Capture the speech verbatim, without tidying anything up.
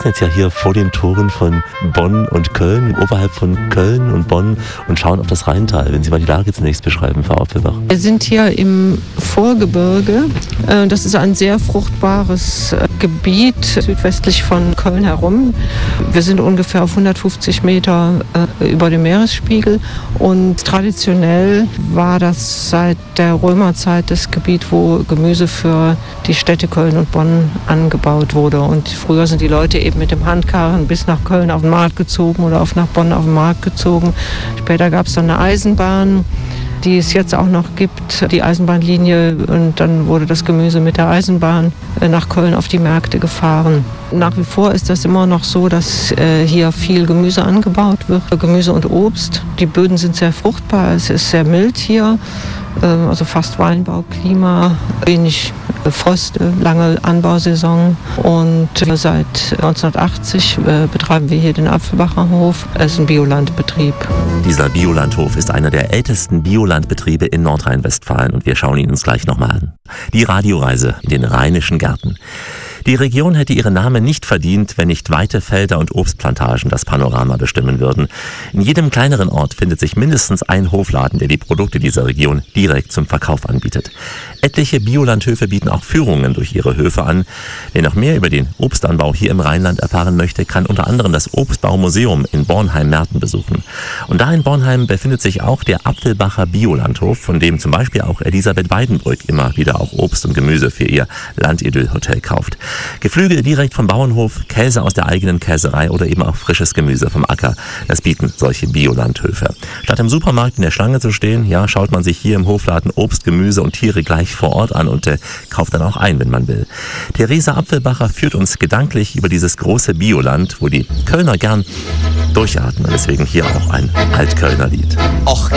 sitzen jetzt ja hier vor den Toren von Bonn und Köln, oberhalb von Köln und Bonn und schauen auf das Rheintal. Wenn Sie mal die Lage zunächst beschreiben, Frau Apfelbach. Wir sind hier im Vorgebirge. Das ist ein sehr fruchtbares Gebiet südwestlich von Köln herum. Wir sind ungefähr auf hundertfünfzig Meter über dem Meeresspiegel und traditionell war das seit der Römerzeit das Gebiet, wo Gemüse für die Städte Köln und Bonn angebaut wurde. Und früher sind die Leute eben mit dem Handkarren bis nach Köln auf den Markt gezogen oder auf nach Bonn auf den Markt gezogen. Später gab es dann eine Eisenbahn, die es jetzt auch noch gibt, die Eisenbahnlinie, und dann wurde das Gemüse mit der Eisenbahn nach Köln auf die Märkte gefahren. Nach wie vor ist das immer noch so, dass äh, hier viel Gemüse angebaut wird, Gemüse und Obst. Die Böden sind sehr fruchtbar, es ist sehr mild hier, äh, also fast Weinbauklima, wenig äh, Frost, äh, lange Anbausaison, und äh, seit neunzehnhundertachtzig äh, betreiben wir hier den Apfelbacher Hof. Es ist ein Biolandbetrieb. Dieser Biolandhof ist einer der ältesten Biolandbetriebe in Nordrhein-Westfalen und wir schauen ihn uns gleich nochmal an. Die Radioreise in den rheinischen Gärten. Die Region hätte ihren Namen nicht verdient, wenn nicht weite Felder und Obstplantagen das Panorama bestimmen würden. In jedem kleineren Ort findet sich mindestens ein Hofladen, der die Produkte dieser Region direkt zum Verkauf anbietet. Etliche Biolandhöfe bieten auch Führungen durch ihre Höfe an. Wer noch mehr über den Obstanbau hier im Rheinland erfahren möchte, kann unter anderem das Obstbaumuseum in Bornheim-Merten besuchen. Und da in Bornheim befindet sich auch der Apfelbacher Biolandhof, von dem zum Beispiel auch Elisabeth Weidenbrück immer wieder auch Obst und Gemüse für ihr Landidyll-Hotel kauft. Geflügel direkt vom Bauernhof, Käse aus der eigenen Käserei oder eben auch frisches Gemüse vom Acker. Das bieten solche Biolandhöfe. Statt im Supermarkt in der Schlange zu stehen, ja, schaut man sich hier im Hofladen Obst, Gemüse und Tiere gleich vor Ort an und äh, kauft dann auch ein, wenn man will. Theresa Apfelbacher führt uns gedanklich über dieses große Bioland, wo die Kölner gern durchatmen. Deswegen hier auch ein Altkölner Lied. Och,